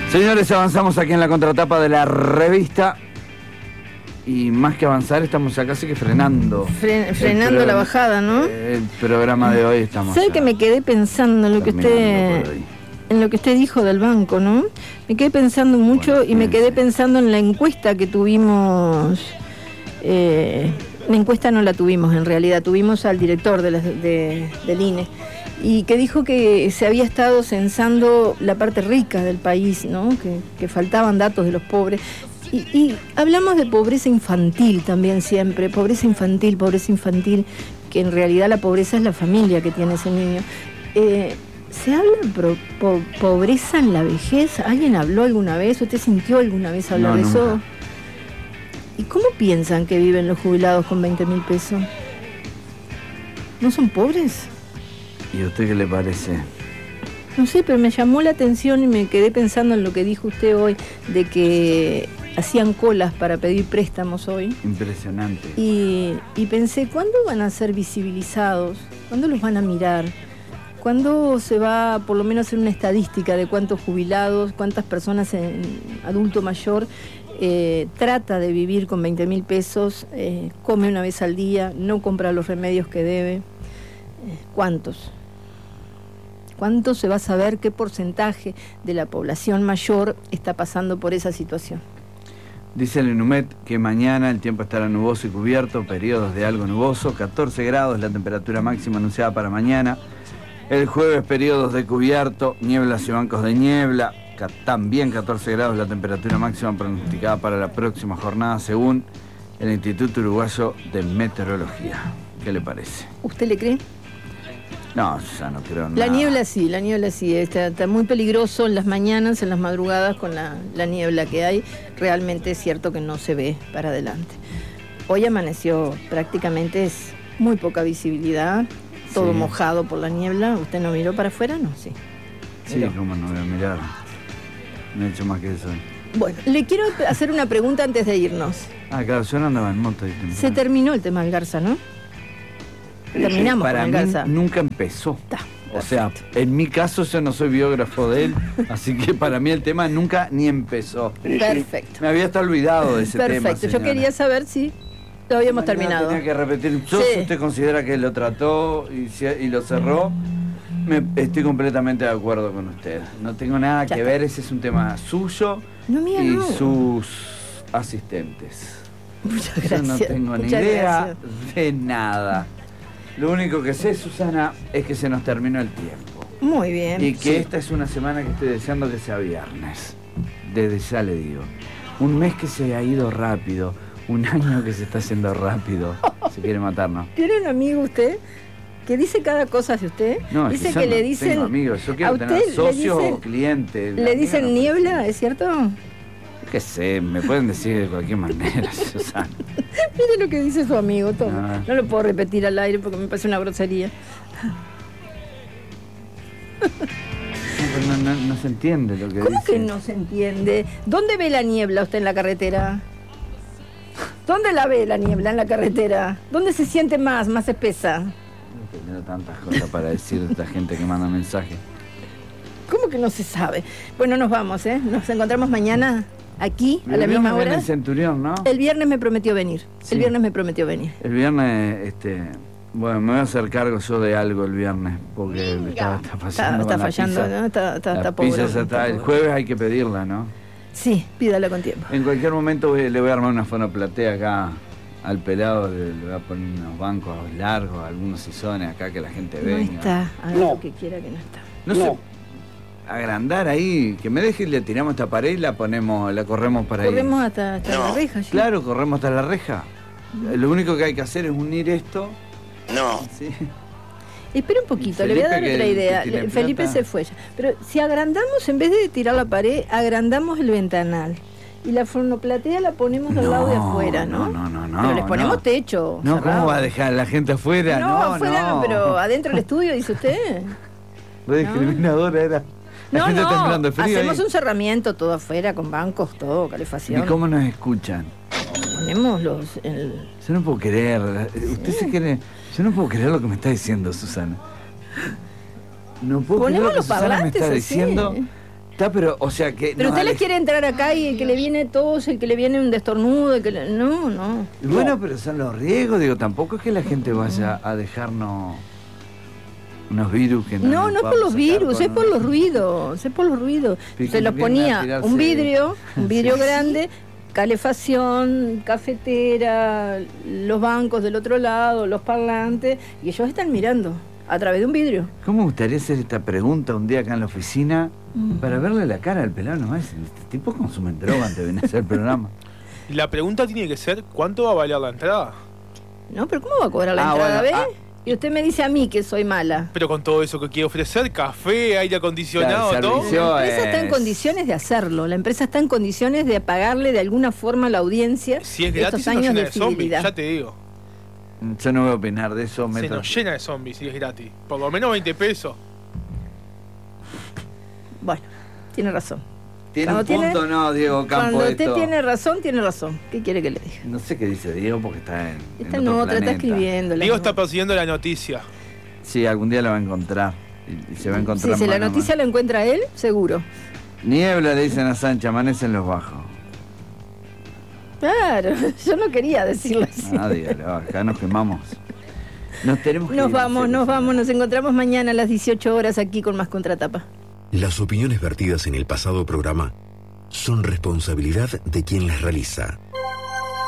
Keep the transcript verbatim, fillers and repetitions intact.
Señores, avanzamos aquí en la contratapa de la revista. Y más que avanzar, estamos ya casi que frenando. Fren, frenando la bajada, ¿no? El programa de hoy estamos. ¿Sabe que me quedé pensando en lo que usted en lo que usted dijo del banco, ¿no? Me quedé pensando mucho bueno, y me quedé pensando en la encuesta que tuvimos. Eh, la encuesta no la tuvimos, en realidad. Tuvimos al director de la, de, del I N E. Y que dijo que se había estado censando la parte rica del país, ¿no? Que, que faltaban datos de los pobres. Y, y hablamos de pobreza infantil también siempre, pobreza infantil, pobreza infantil, que en realidad la pobreza es la familia que tiene ese niño. Eh, ¿Se habla de pro, po, pobreza en la vejez? ¿Alguien habló alguna vez? ¿Usted sintió alguna vez hablar no, de eso? Nunca. ¿Y cómo piensan que viven los jubilados con veinte mil pesos? ¿No son pobres? ¿Y a usted qué le parece? No sé, pero me llamó la atención y me quedé pensando en lo que dijo usted hoy, de que hacían colas para pedir préstamos hoy. Impresionante. Y, y pensé, ¿cuándo van a ser visibilizados? ¿Cuándo los van a mirar? ¿Cuándo se va por lo menos a hacer una estadística de cuántos jubilados, cuántas personas en adulto mayor eh, trata de vivir con veinte mil pesos, eh, come una vez al día, no compra los remedios que debe? Eh, ¿Cuántos? ¿Cuánto se va a saber qué porcentaje de la población mayor está pasando por esa situación? Dice el INUMED que mañana el tiempo estará nuboso y cubierto, periodos de algo nuboso, catorce grados la temperatura máxima anunciada para mañana. El jueves periodos de cubierto, nieblas y bancos de niebla, también catorce grados la temperatura máxima pronosticada para la próxima jornada según el Instituto Uruguayo de Meteorología. ¿Qué le parece? ¿Usted le cree? No, ya no creo nada. La niebla sí, la niebla sí, está, está muy peligroso en las mañanas, en las madrugadas con la, la niebla que hay. Realmente es cierto que no se ve para adelante. Hoy amaneció prácticamente, es muy poca visibilidad, todo sí. Mojado por la niebla. ¿Usted no miró para afuera? No, sí. Sí, miró. ¿Cómo no voy a mirar? No he hecho más que eso. Bueno, le quiero hacer una pregunta antes de irnos. Ah, claro, yo no andaba en moto. Se terminó el tema del Garza, ¿no? Terminamos para con el Garza. Mí nunca empezó. Está, o sea, en mi caso yo no soy biógrafo de él, así que para mí el tema nunca ni empezó. Perfecto. Me había hasta olvidado de ese Perfecto. tema. Perfecto, yo quería saber si lo habíamos Mañana terminado. Tenía que repetir. Yo, sí. Si usted considera que lo trató y, y lo cerró, me, estoy completamente de acuerdo con usted. No tengo nada ya que está. ver, ese es un tema suyo no, mía, y no. sus asistentes. Muchas gracias. Yo no tengo Muchas ni idea gracias. de nada. Lo único que sé, Susana, es que se nos terminó el tiempo. Muy bien. Y que sí. esta es una semana que estoy deseando que sea viernes. Desde ya le digo. Un mes que se ha ido rápido. Un año que se está haciendo rápido. Se quiere matarnos. ¿Tiene un amigo usted que dice cada cosa de usted? No, dice es que, que le no dicen. Tengo amigos. Yo quiero tener socios dicen, o clientes. Le dicen no niebla, ¿es cierto? Qué sé, me pueden decir de cualquier manera, Susana. Mire lo que dice su amigo, Tom. No. no lo puedo repetir al aire porque me parece una grosería. No, no, no se entiende lo que ¿Cómo dice. ¿Cómo que no se entiende? ¿Dónde ve la niebla usted en la carretera? ¿Dónde la ve la niebla en la carretera? ¿Dónde se siente más, más espesa? No tengo tantas cosas para decir de esta gente que manda mensajes. ¿Cómo que no se sabe? Bueno, nos vamos, ¿eh? Nos encontramos mañana. Aquí, a la misma hora. El Centurión, ¿no? El viernes me prometió venir. Sí. El viernes me prometió venir. El viernes, este... Bueno, me voy a hacer cargo yo de algo el viernes, porque está, está fallando. Está, está con fallando, la pizza. ¿no? Está, está, la está pobre. Pizza ya está, el jueves hay que pedirla, ¿no? Sí, pídala con tiempo. En cualquier momento voy, le voy a armar una fonoplatea acá al pelado, le, le voy a poner unos bancos largos, algunos sisones acá que la gente no venga. No está, haga no. lo que quiera que no está. No, no. sé. Agrandar ahí, que me deje y le tiramos esta pared y la ponemos, la corremos para corremos ahí. Hasta, hasta no. la reja. ¿sí? Claro, corremos hasta la reja. No. Lo único que hay que hacer es unir esto. No. ¿Sí? Espera un poquito, le voy a dar otra idea. Felipe se fue ya. Pero si agrandamos, en vez de tirar la pared, agrandamos el ventanal. Y la fonoplatea la ponemos no, al lado de afuera, ¿no? No, no, no. Pero les ponemos no. techo. No, cerrado. ¿Cómo va a dejar a la gente afuera? No, no afuera no. no, pero adentro del estudio, dice usted. Lo discriminadora era. La no, gente no, está entrando frío hacemos ahí. un cerramiento todo afuera, con bancos, todo, calefacción. ¿Y cómo nos escuchan? Ponemos los... El... Yo no puedo creer. Usted sí. se quiere... Yo no puedo creer lo que me está diciendo, Susana. No puedo Ponemos creer lo que Susana me está así. diciendo. Está, pero, o sea que... Pero usted les quiere entrar acá y el que le viene tos, el que le viene un destornudo, el que le... No, no. Bueno, pero son los riesgos, digo, tampoco es que la gente vaya a dejarnos unos virus que no... No, no es por los virus, es por los ruidos, es por los ruidos. Se los ponía un vidrio, un vidrio sí. grande, calefacción, cafetera, los bancos del otro lado, los parlantes, y ellos están mirando a través de un vidrio. ¿Cómo me gustaría hacer esta pregunta un día acá en la oficina mm. para verle la cara al pelado nomás? Este tipo consume droga antes de venir a hacer el programa. La pregunta tiene que ser, ¿cuánto va a valer la entrada? No, pero ¿cómo va a cobrar la ah, entrada, bueno, ve? Ah. Y usted me dice a mí que soy mala. Pero con todo eso que quiere ofrecer, café, aire acondicionado, claro, todo. La empresa es... está en condiciones de hacerlo. La empresa está en condiciones de pagarle de alguna forma a la audiencia. Si es gratis, se nos llena de zombies, ya te digo. Yo no voy a opinar de eso. Se nos llena de zombies si es gratis. Por lo menos veinte pesos. Bueno, tiene razón. Tiene cuando un punto, tiene, no, Diego Campo. Cuando esto. usted tiene razón, tiene razón. ¿Qué quiere que le diga? No sé qué dice Diego porque está en. Está en en otro otra, está escribiendo. Diego está persiguiendo la noticia. Sí, algún día la va a encontrar. Y, y se va a encontrar. Sí, si la noticia la encuentra él, seguro. Niebla, le dicen a Sánchez, amanece en los bajos. Claro, yo no quería decirlo así. Ah, dígalo, acá nos quemamos. Nos tenemos que Nos vamos, nos vamos, nos encontramos mañana a las dieciocho horas aquí con más Contratapa. Las opiniones vertidas en el pasado programa son responsabilidad de quien las realiza